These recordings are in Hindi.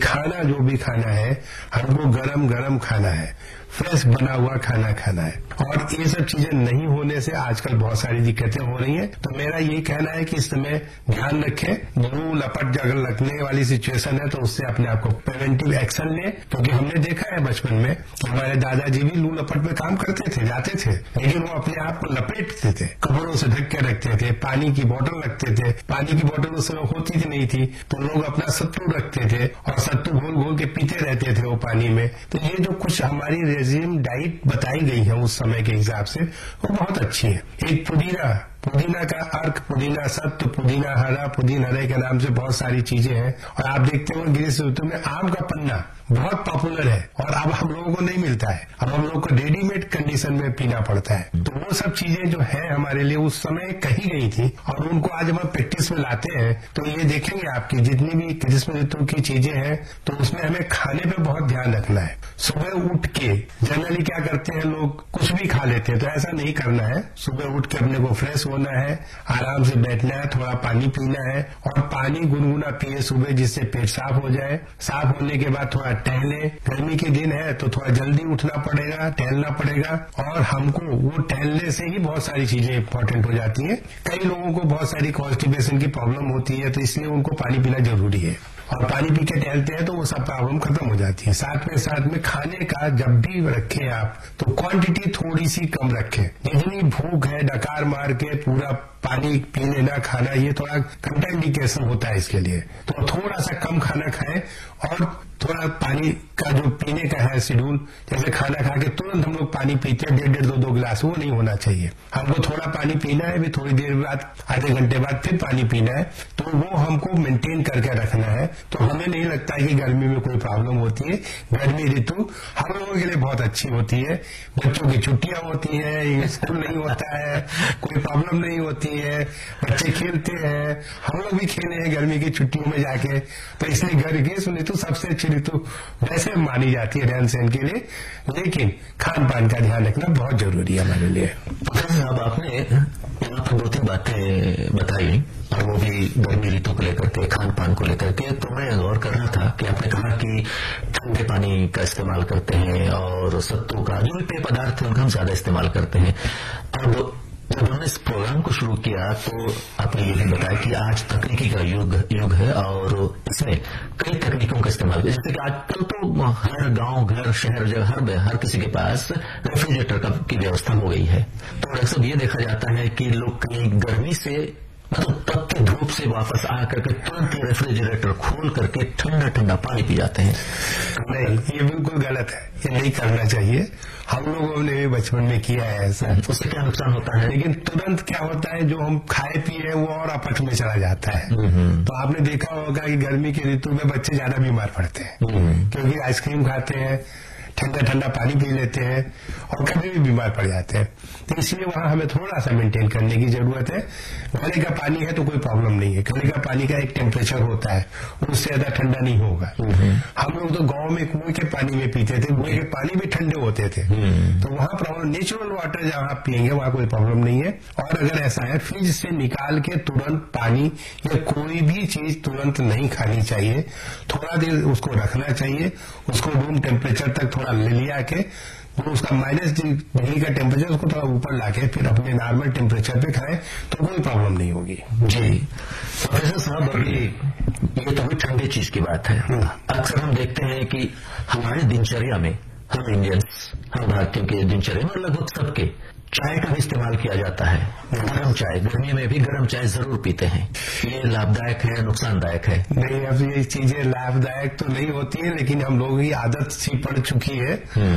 खाना जो भी खाना है हमको गरम गरम खाना है, फ्रेश बना हुआ खाना खाना है। और ये सब चीजें नहीं होने से आजकल बहुत सारी दिक्कतें हो रही हैं। तो मेरा यही कहना है कि इस समय ध्यान रखें, लू लपट अगर लगने वाली सिचुएशन है तो उससे अपने आप को प्रिवेंटिव एक्शन लें। क्योंकि हमने देखा है बचपन में कि हमारे दादाजी भी लू लपट में काम करते थे, जाते थे, लेकिन वो अपने आप को लपेटते थे, कपड़ों से ढक के रखते थे, पानी की बोतल रखते थे। पानी की बोतल उस समय होती नहीं थी तो लोग अपना सत्तू रखते थे और सत्तू घोल घोल के पीते रहते थे वो पानी में। तो ये जो कुछ हमारी रेजिम डाइट बताई गई है उस समय के हिसाब से वो बहुत अच्छी है। एक पुदीना का अर्क, पुदीना सत्व, पुदीना हरा, पुदीन हरे के नाम से बहुत सारी चीजें हैं। और आप देखते हो ग्रीष्म ऋतु में आम का पन्ना बहुत पॉपुलर है और अब हम लोगों को नहीं मिलता है, अब हम लोग को रेडीमेड कंडीशन में पीना पड़ता है। तो वो सब चीजें जो है हमारे लिए उस समय कही गई थी और उनको आज हम प्रैक्टिस में लाते हैं। तो ये देखेंगे आपकी जितनी भी ग्रीष्म ऋतु की चीजें हैं तो उसमें हमें खाने पे बहुत ध्यान रखना है। सुबह उठ के जनरली क्या करते हैं लोग, कुछ भी खा लेते हैं, तो ऐसा नहीं करना है। सुबह उठ के अपने को फ्रेश होना है, आराम से बैठना है, थोड़ा पानी पीना है और पानी गुनगुना पिए सुबह, जिससे पेट साफ हो जाए। साफ होने के बाद थोड़ा टहले, गर्मी के दिन है तो थोड़ा जल्दी उठना पड़ेगा, टहलना पड़ेगा। और हमको वो टहलने से ही बहुत सारी चीजें इंपॉर्टेंट हो जाती है। कई लोगों को बहुत सारी कॉन्स्टिपेशन की प्रॉब्लम होती है तो इसलिए उनको पानी पीना जरूरी है और पानी पी के टहलते हैं तो वो सब प्रॉब्लम खत्म हो जाती है। साथ में खाने का जब भी रखें आप तो क्वांटिटी थोड़ी सी कम रखें। जितनी भूख है डकार मार के पूरा पानी पी लेना, खाना, ये थोड़ा कंट्राइंडिकेशन होता है इसके लिए। तो थोड़ा सा कम खाना खाएं और थोड़ा पानी का जो पीने का है शेड्यूल, जैसे खाना खा के तुरंत हम लोग पानी पीते हैं 1.5 2 गिलास, वो नहीं होना चाहिए। हमको थोड़ा पानी पीना है, भी थोड़ी देर बाद, आधे घंटे बाद फिर पानी पीना है। तो वो हमको मेंटेन करके रखना है। तो हमें नहीं लगता है कि गर्मी में कोई प्रॉब्लम होती है। गर्मी ऋतु हम लोगों के लिए बहुत अच्छी होती है। बच्चों की छुट्टियां होती है, स्कूल नहीं होता है, कोई प्रॉब्लम नहीं होती है, बच्चे खेलते हैं, हम लोग भी खेले हैं गर्मी की छुट्टियों में जाके। तो इसलिए ग्रीष्म ऋतु सबसे अच्छी ऋतु वैसे मानी जाती है रहन सहन के लिए, लेकिन खान पान का ध्यान रखना बहुत जरूरी है हमारे लिए। अब आपने यहाँ पर 2-3 बातें बताई और वो भी गर्मी ऋतु को लेकर के, खान पान को लेकर के। तो मैं गौर कर रहा था कि आपने कहा कि ठंडे पानी का इस्तेमाल करते हैं और सत्तू का, जो भी पेय पदार्थ है उनका हम ज्यादा इस्तेमाल करते हैं। अब जब हमने इस प्रोग्राम को शुरू किया तो आपने ये भी बताया कि आज तकनीकी का युग है और इसमें कई तकनीकों का इस्तेमाल, जैसे कि आजकल तो हर गांव, घर, शहर, हर किसी के पास रेफ्रिजरेटर की व्यवस्था हो गई है। तो अक्सर ये देखा जाता है कि लोग कहीं गर्मी से, मतलब तत्व धूप से वापस आकर के तुरंत रेफ्रिजरेटर खोल करके ठंडा ठंडा पानी पी जाते हैं। नहीं, ये बिल्कुल गलत है, ये नहीं करना चाहिए। हम लोगों ने बचपन में किया है ऐसा, उससे क्या नुकसान होता है? लेकिन तुरंत क्या होता है, जो हम खाए पिए वो और अपच में चला जाता है। तो आपने देखा होगा कि गर्मी की ऋतु में बच्चे ज्यादा बीमार पड़ते हैं क्योंकि आइसक्रीम खाते हैं, ठंडा ठंडा पानी पी लेते हैं और कभी भी बीमार पड़ जाते हैं। तो इसलिए वहां हमें थोड़ा सा मेंटेन करने की जरूरत है। घड़े का पानी है तो कोई प्रॉब्लम नहीं है, घड़े का पानी का एक टेम्परेचर होता है, उससे ज्यादा ठंडा नहीं होगा। हम लोग तो गांव में कुएं के पानी में पीते थे, कुएं के पानी भी ठंडे होते थे। तो वहां प्रॉब्लम, नेचुरल वाटर जहां आप पियेंगे वहां कोई प्रॉब्लम नहीं है। और अगर ऐसा है, फ्रिज से निकाल के तुरंत पानी या कोई भी चीज तुरंत नहीं खानी चाहिए, थोड़ा देर उसको रखना चाहिए, उसको रूम टेम्परेचर तक थोड़ा ले लिया के, तो उसका -डिग्री का टेम्परेचर उसको थोड़ा ऊपर लाके फिर अपने नॉर्मल टेम्परेचर पे खाएं तो कोई प्रॉब्लम नहीं होगी। जी प्रोफेसर साहब, अभी ये तो भी ठंडी चीज की बात है। अक्सर हम देखते हैं कि हमारे दिनचर्या में, हम इंडियंस, हम भारतीयों के दिनचर्या में लगभग सबके चाय का भी इस्तेमाल किया जाता है। गर्म चाय, गर्मी में भी गर्म चाय जरूर पीते हैं। ये लाभदायक है, नुकसानदायक है? नहीं, अब ये चीजें लाभदायक तो नहीं होती है, लेकिन हम लोगों की आदत सी पड़ चुकी है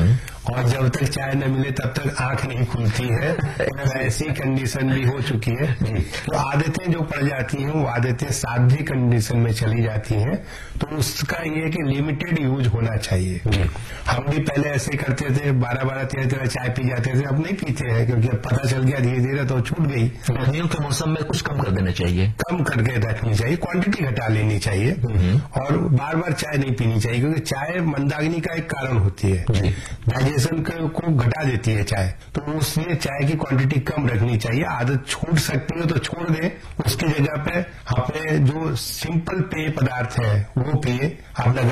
और जब तक चाय न मिले तब तक आंख नहीं खुलती है। ऐसी कंडीशन भी हो चुकी है। तो आदतें जो पड़ जाती हैं वो आदतें साध्य कंडीशन में चली जाती हैं। तो उसका ये है कि लिमिटेड यूज होना चाहिए। हम भी पहले ऐसे करते थे, 12-12 13-13 चाय पी जाते थे, अब नहीं पीते हैं क्योंकि अब पता चल गया धीरे धीरे तो छूट गई। गर्मियों के मौसम में कुछ कम कर देना चाहिए, कम करके रखनी चाहिए, क्वांटिटी घटा लेनी चाहिए और बार बार चाय नहीं पीनी चाहिए क्योंकि चाय मंदाग्नि का एक कारण होती है, डाइजेशन को घटा देती है चाय। तो उसलिए चाय की क्वांटिटी कम रखनी चाहिए। आदत छूट सकती है तो छोड़ दें, उसकी जगह पे अपने जो सिंपल पेय पदार्थ है वो पिए, अपना